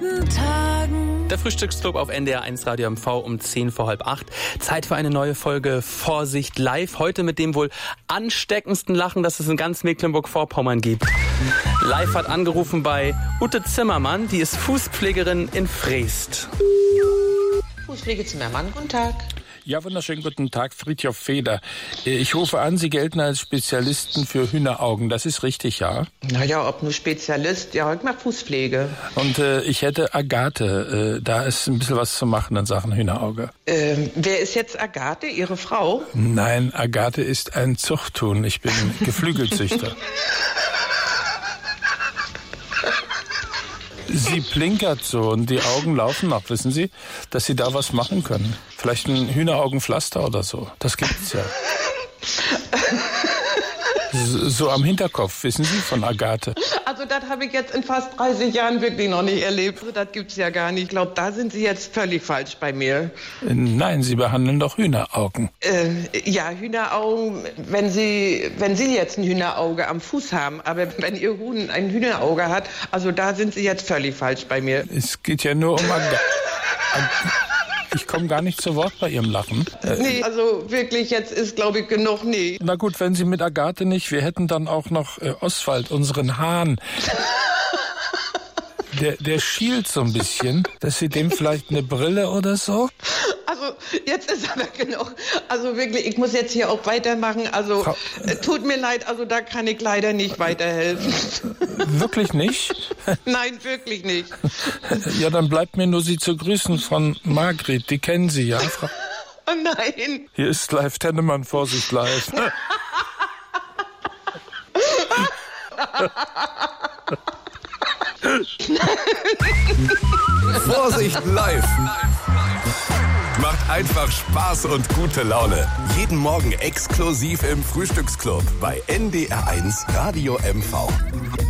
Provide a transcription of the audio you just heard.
Der Frühstücksclub auf NDR 1 Radio MV um 7:10. Zeit für eine neue Folge Vorsicht live. Heute mit dem wohl ansteckendsten Lachen, das es in ganz Mecklenburg-Vorpommern gibt. Live hat angerufen bei Ute Zimmermann, die ist Fußpflegerin in Freest. Fußpflege Zimmermann, guten Tag. Ja, wunderschönen guten Tag, Friedhof Feder. Ich rufe an, Sie gelten als Spezialisten für Hühneraugen. Das ist richtig, ja? Naja, ob nur Spezialist, ja, ich mache Fußpflege. Und ich hätte Agathe. Da ist ein bisschen was zu machen in Sachen Hühnerauge. Wer ist jetzt Agathe, Ihre Frau? Nein, Agathe ist ein Zuchthuhn. Ich bin Geflügelzüchter. Sie plinkert so und die Augen laufen noch, wissen Sie, dass Sie da was machen können. Vielleicht ein Hühneraugenpflaster oder so. Das gibt's ja. So am Hinterkopf, wissen Sie, von Agathe. Also das habe ich jetzt in fast 30 Jahren wirklich noch nicht erlebt. Also, das gibt's ja gar nicht. Ich glaube, da sind Sie jetzt völlig falsch bei mir. Nein, Sie behandeln doch Hühneraugen. Ja, Hühneraugen, wenn Sie jetzt ein Hühnerauge am Fuß haben, aber wenn Ihr Huhn ein Hühnerauge hat, also da sind Sie jetzt völlig falsch bei mir. Es geht ja nur um Agathe. Ich komme gar nicht zu Wort bei Ihrem Lachen. Nee, also wirklich, jetzt ist, glaube ich, genug, nee. Na gut, wenn Sie mit Agathe nicht, wir hätten dann auch noch Oswald, unseren Hahn. Der schielt so ein bisschen, dass Sie dem vielleicht eine Brille oder so? Also, jetzt ist aber genug. Also wirklich, ich muss jetzt hier auch weitermachen. Also, tut mir leid, also da kann ich leider nicht weiterhelfen. Wirklich nicht? Nein, wirklich nicht. Ja, dann bleibt mir nur Sie zu grüßen von Margret, die kennen Sie ja. Oh nein. Hier ist live Tennemann, Vorsicht live. Vorsicht live. Macht einfach Spaß und gute Laune. Jeden Morgen exklusiv im Frühstücksclub bei NDR 1 Radio MV.